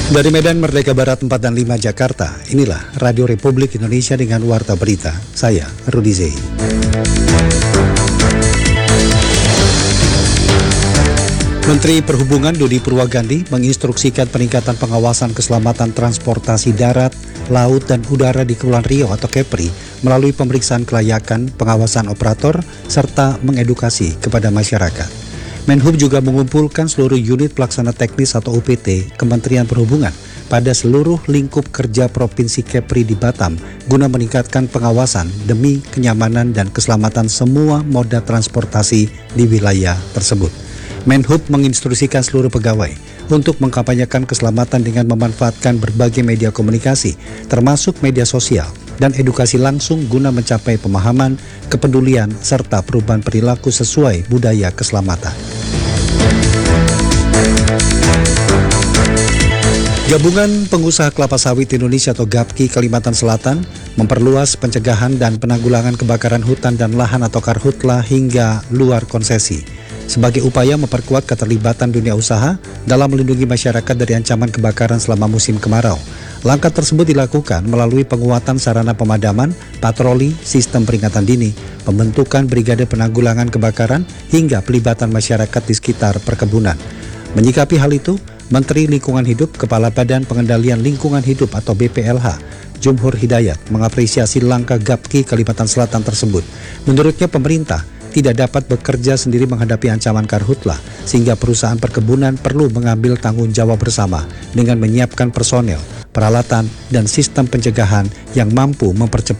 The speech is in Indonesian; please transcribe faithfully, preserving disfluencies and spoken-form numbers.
Dari Medan Merdeka Barat empat dan lima Jakarta, inilah Radio Republik Indonesia dengan Warta Berita. Saya Rudi Zei. Menteri Perhubungan Dodi Purwagandi menginstruksikan peningkatan pengawasan keselamatan transportasi darat, laut, dan udara di Kepulauan Riau atau Kepri melalui pemeriksaan kelayakan, pengawasan operator, serta mengedukasi kepada masyarakat. Menhub juga mengumpulkan seluruh unit pelaksana teknis atau U P T Kementerian Perhubungan pada seluruh lingkup kerja Provinsi Kepri di Batam guna meningkatkan pengawasan demi kenyamanan dan keselamatan semua moda transportasi di wilayah tersebut. Menhub menginstruksikan seluruh pegawai untuk mengkampanyekan keselamatan dengan memanfaatkan berbagai media komunikasi, termasuk media sosial, dan edukasi langsung guna mencapai pemahaman, kepedulian, serta perubahan perilaku sesuai budaya keselamatan. Gabungan Pengusaha Kelapa Sawit Indonesia atau GAPKI Kalimantan Selatan memperluas pencegahan dan penanggulangan kebakaran hutan dan lahan atau karhutla hingga luar konsesi sebagai upaya memperkuat keterlibatan dunia usaha dalam melindungi masyarakat dari ancaman kebakaran selama musim kemarau. Langkah tersebut dilakukan melalui penguatan sarana pemadaman, patroli, sistem peringatan dini, pembentukan brigade penanggulangan kebakaran, hingga pelibatan masyarakat di sekitar perkebunan. Menyikapi hal itu, Menteri Lingkungan Hidup, Kepala Badan Pengendalian Lingkungan Hidup atau B P L H, Jumhur Hidayat, mengapresiasi langkah GAPKI Kalimantan Selatan tersebut. Menurutnya pemerintah tidak dapat bekerja sendiri menghadapi ancaman karhutla, sehingga perusahaan perkebunan perlu mengambil tanggung jawab bersama dengan menyiapkan personel, peralatan, dan sistem pencegahan yang mampu mempercepat